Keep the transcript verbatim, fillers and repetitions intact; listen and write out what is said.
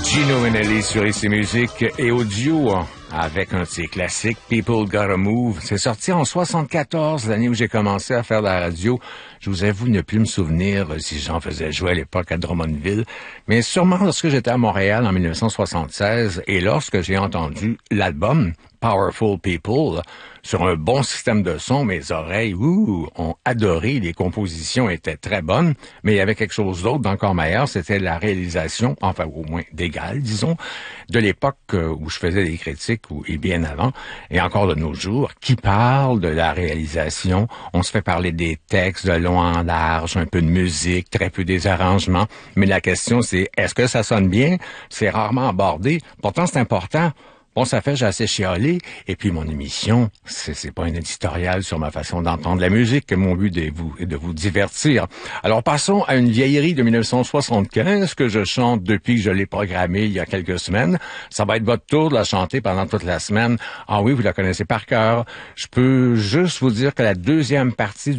Gino Vanelli sur I C Musique et audio avec un de ses classiques, People Gotta Move. C'est sorti en soixante-quatorze, l'année où j'ai commencé à faire de la radio. Je vous avoue ne plus me souvenir si j'en faisais jouer à l'époque à Drummondville, mais sûrement lorsque j'étais à Montréal en dix-neuf cent soixante-seize et lorsque j'ai entendu l'album Powerful People sur un bon système de son, mes oreilles ouh, ont adoré, les compositions étaient très bonnes, mais il y avait quelque chose d'autre d'encore meilleur, c'était la réalisation, enfin au moins d'égal, disons, de l'époque où je faisais des critiques, ou, et bien avant, et encore de nos jours, qui parle de la réalisation. On se fait parler des textes de long en large, un peu de musique, très peu des arrangements, mais la question c'est, est-ce que ça sonne bien? C'est rarement abordé, pourtant c'est important. Bon, ça fait, j'ai assez chialé. Et puis, mon émission, c'est, c'est pas un éditorial sur ma façon d'entendre la musique, que mon but est, vous, est de vous divertir. Alors, passons à une vieillerie de dix-neuf cent soixante-quinze que je chante depuis que je l'ai programmée il y a quelques semaines. Ça va être votre tour de la chanter pendant toute la semaine. Ah oui, vous la connaissez par cœur. Je peux juste vous dire que la deuxième partie